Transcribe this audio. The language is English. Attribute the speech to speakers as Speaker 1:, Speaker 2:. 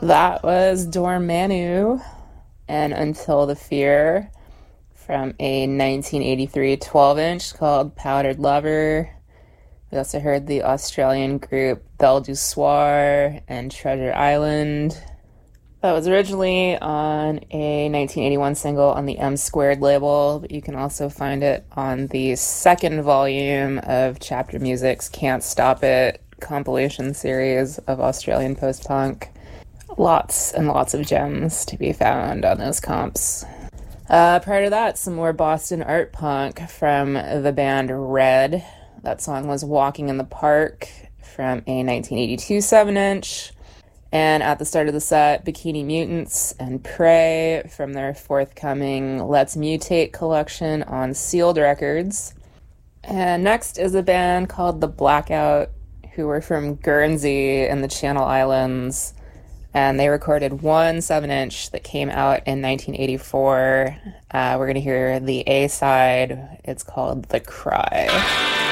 Speaker 1: That was Dormammu and Until the Fear from a 1983 12-inch called Powdered Lover. We also heard the Australian group Belle du Soir and Treasure Island. That was originally on a 1981 single on the M Squared label, but you can also find it on the second volume of Chapter Music's Can't Stop It compilation series of Australian post-punk. Lots and lots of gems to be found on those comps. Prior to that, some more Boston art punk from the band Red. That song was Walking in the Park from a 1982 7-inch. And at the start of the set, Bikini Mutants and Prey from their forthcoming Let's Mutate collection on Sealed Records. And next is a band called The Blackout, who were from Guernsey in the Channel Islands. And they recorded one 7-inch that came out in 1984. We're going to hear the A-side. It's called The Cry.